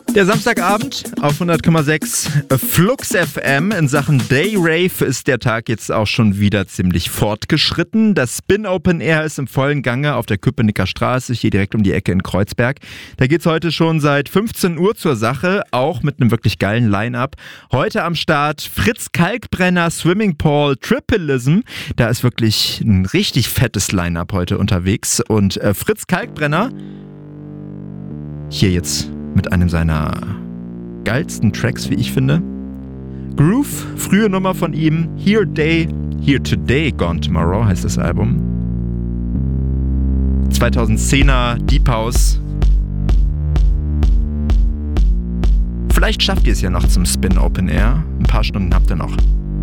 Der Samstagabend auf 100,6 Flux FM. In Sachen Day Rave ist der Tag jetzt auch schon wieder ziemlich fortgeschritten. Das Spin Open Air ist im vollen Gange auf der Köpenicker Straße, hier direkt um die Ecke in Kreuzberg. Da geht's heute schon seit 15 Uhr zur Sache, auch mit einem wirklich geilen Line-Up. Heute am Start Fritz Kalkbrenner, Swimming Pool, Tripleism. Da ist wirklich ein richtig fettes Line-Up heute unterwegs. Und Fritz Kalkbrenner hier jetzt mit einem seiner geilsten Tracks, wie ich finde. Groove, frühe Nummer von ihm. Here Today, Gone Tomorrow heißt das Album. 2010er Deep House. Vielleicht schafft ihr es ja noch zum Spin Open Air. Ein paar Stunden habt ihr noch.